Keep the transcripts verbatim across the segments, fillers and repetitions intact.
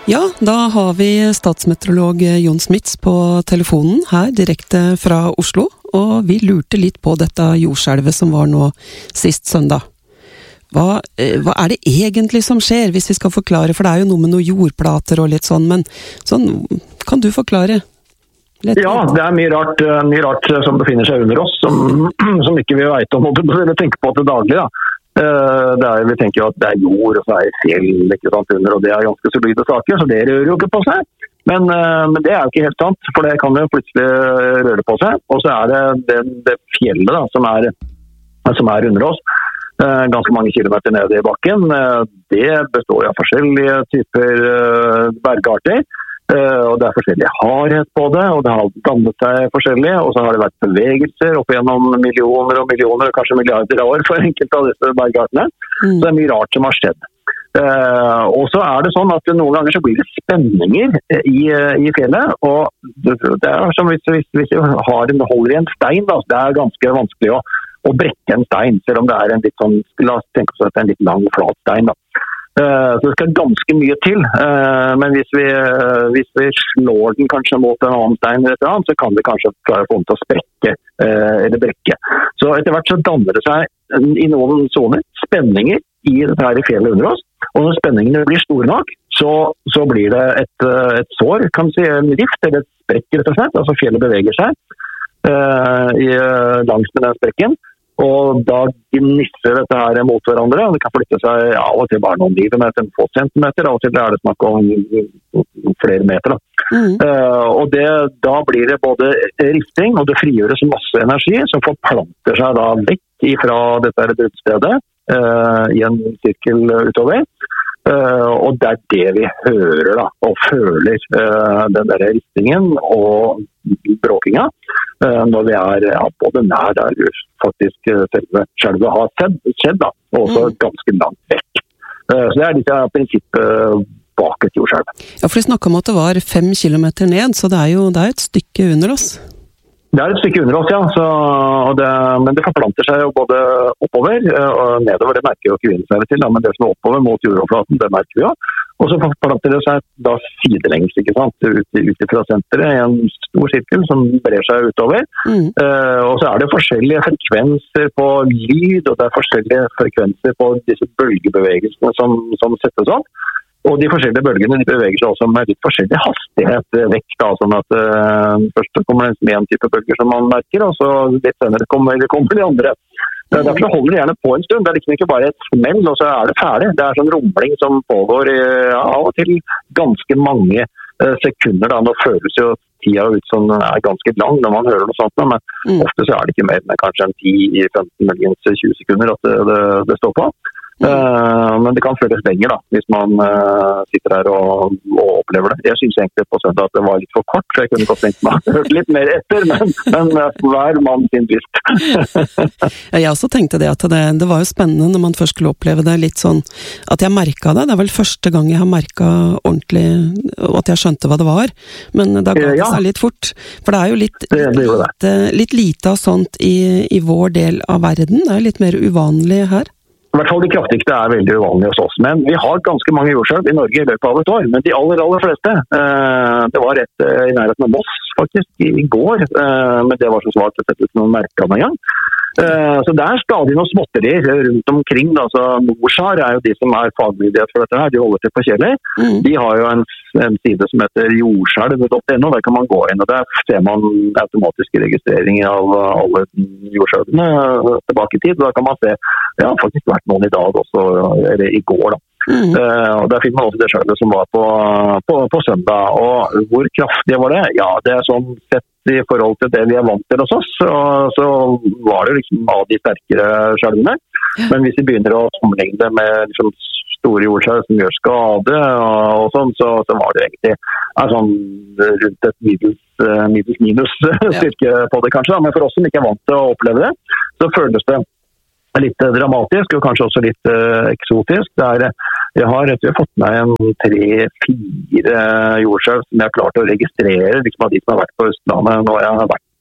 Ja, da har vi statsmeteorolog Jon Smits på telefonen her direkte fra Oslo, og vi lurte litt på dette jordskjelvet som var nå sist søndag. Hva, hva er det egentlig som skjer, hvis vi skal forklare, for det er jo noe med noen jordplater og litt sånn, men sånn, kan du forklare? Litt ja, det er mye rart, mye rart som befinner seg under oss, som, som ikke vi vet om, eller tenker på til daglig, da. Det er, vi tenker jo at det er jord og så er det fjell ikke sant, under, og det er ganske solide saker, så det rører jo ikke på seg. Men, men det er jo ikke helt sant, for det kan jo plutselig røre på seg. Og så er det det, det fjellet da, som er, som er under oss, ganske mange kilometer nede i bakken. Det består av forskjellige typer bergarter. Og det er forskjellig hardhet på det, og det har dannet seg forskjellig, og så har det vært bevegelser opp gjennom millioner og millioner, kanskje milliarder av år for enkelte av disse bergartene. Mm. Så det er mye rart som har skjedd. Uh, og så er det sånn at noen ganger så blir det spenninger i, i fjellet, og det er som hvis, hvis, hvis du har en, holder i en stein, da, det er ganske vanskelig å, å brekke en stein, selv om det er en litt sånn, la oss tenke oss at det er en litt lang, flat stein da. Så det skal ganske mye til, men hvis vi, hvis vi slår den kanskje mot en annen stein eller et eller annet, så kan det kanskje klare å få den til å sprekke eller brekke. Så etter hvert så danner det seg i noen zoner spenninger i dette her i fjellet under oss, og når spenningene blir store nok, så, så blir det et, et sår, kan vi si, en rift eller et sprekk rett og slett, altså fjellet beveger seg uh, i, langs med den sprekken. Og da gnisser dette her mot hverandre, og det kan flytte seg av og til bare noen millimeter, en få centimeter, av og til er det snakk om flere meter. Da. Mm. Uh, og det, da blir det både rifting, og det frigjøres masse energi, som forplanter seg da vekk fra dette bruddstedet uh, i en sirkel utover. Uh, og det er det vi hører da, og føler uh, den der riftingen og bråkinga uh, når vi er ja, både nær der faktisk uh, selve skjelvet har skjedd, skjedd da, og også mm. ganske langt vekk. Uh, så det er litt av prinsippet bak et jordskjelv. Ja, for vi snakket om at det var fem kilometer ned, så det er jo det er et stykke under oss. Det er et stykke under oss, ja, så, og det, men det forplanter seg jo både oppover og nedover, det merker jo ikke vi seg til, da, men det som er oppover mot jordoverflaten, det merker vi jo. Og så forplanter det seg da sidelengs, ikke sant, ut, ut fra senteret, i en stor sirkel som brer seg utover. Mm. Uh, og så er det forskjellige frekvenser på lyd, og det er forskjellige frekvenser på disse bølgebevegelsene som, som settes opp. Og de forskjellige bølgene de beveger seg også med litt forskjellig hastighet vekk, da, sånn at uh, først kommer det med en type bølger som man merker, og så litt senere kommer, kommer de andre. Mm. Derfor holder de gjerne på en stund. Det er liksom ikke bare et smell, og så er det ferdig. Det er sånn rumling som pågår i, ja, av og til ganske mange uh, sekunder. Da. Nå føles jo tida ut som den er ganske lang når man hører noe sånt, men mm. ofte så er det ikke mer enn kanskje en ti femten muligens tjue sekunder at det, det, det står på. Mm. Uh, men det kan føles lenger da, hvis man uh, sitter her og, og opplever det. Jeg synes egentlig på søndag at det var litt for kort, så jeg kunne godt tenkt meg å høre litt mer etter, men, men uh, hver mann sin lyst. Jeg også tenkte det at det, det var jo spennende når man først skulle oppleve det litt sånn, at jeg merket det. Det er vel første gang jeg har merket ordentlig, og at jeg skjønte hva det var, men da ga det ja. seg litt fort. For det er jo litt, det, det lite, litt lite av sånt i, i vår del av verden. Det er litt mer uvanlig her. I hvert fall de kraftigste er veldig uvanlige hos oss, men vi har ganske mange jordskjelv i Norge i løpet av et år, men de aller, aller fleste, eh, det var rett eh, i nærheten av Moss faktisk i, i går, eh, men det var så svart å sette ut noen merker med en gang. Eh, så det er stadig noen småtterier rundt omkring, da. Så Norsar er jo de som er fagmyndighet for dette her, de holder til på Kjeller. Mm. De har jo en, en side som heter jordskjelv punktum no, der kan man gå inn, og der ser man automatiske registreringer av alle jordskjelvene tilbake i tid, og da kan man se, ja, faktisk vært noen i dag også, eller i går da. Mm. Uh, og der finner man også det skjelvet som var på, på, på søndag, og hvor kraftig var det? Ja, det er sånn sett i forhold til det vi er vant til hos oss, og så var det liksom av de sterkere skjelvene. Ja. Men hvis vi begynner å sammenligne det med liksom, store jordskjelv som gjør skade og, og sånn, så, så var det egentlig er sånn rundt et middels, middels minus styrke ja. på det kanskje, da. Men for oss som ikke er vant til å oppleve det, så føles det litt dramatisk, og kanskje også litt uh, eksotisk. Det er, jeg har, jeg har fått med en tre-fire jordskjelv som jeg har klart å registrere, liksom av de som har vært på Østlandet når jeg har vært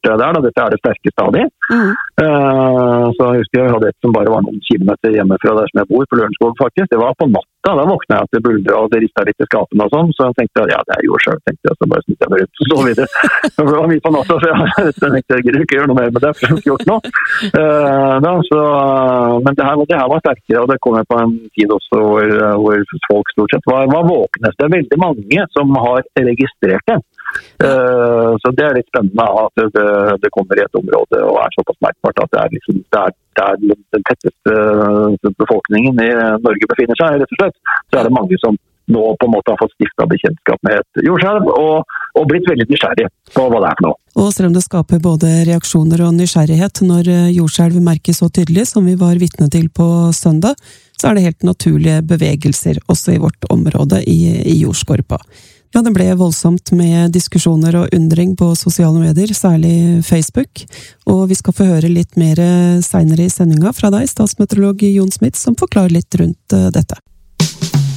jordskjelvet der, da dette er det sterkeste av de. Mm. Uh, så jeg husker jeg hadde et som bare var noen kilometer hjemmefra der som jeg bor, på Lørenskog faktisk. Det var på natta, da våkna jeg til buldre og det ristet litt i skapene og sånn, så jeg tenkte ja, det er jordskjelv, tenkte jeg, så bare snitt jeg meg ut og så videre. Det var mye på natta, så jeg, jeg tenkte jeg gidder ikke gjøre noe mer med det, for jeg har ikke gjort noe. Uh, da, så, men det her, det her var sterkere, og det kom jeg på en tid også hvor, hvor folk stort sett var, var våkne. Det er veldig mange som har registrert det. Uh, så det er litt spennende at det, det kommer i et område og er såpass merkbart at det er, liksom, det er, det er den tetteste befolkningen i Norge befinner seg, rett og slett. Så er det mange som nå på en måte har fått stiftet bekjentskap med et jordskjelv og, og blitt veldig nysgjerrig på hva det er for noe. Og selv om det skaper både reaksjoner og nysgjerrighet når jordskjelv merkes så tydelig som vi var vitne til på søndag, så er det helt naturlige bevegelser også i vårt område i, i jordskorpa. Ja, det ble voldsomt med diskusjoner og undring på sosiale medier, særlig Facebook, og vi skal få høre litt mer senere i sendinga fra deg, statsmeteorolog Jon Smits, som forklarer litt rundt dette.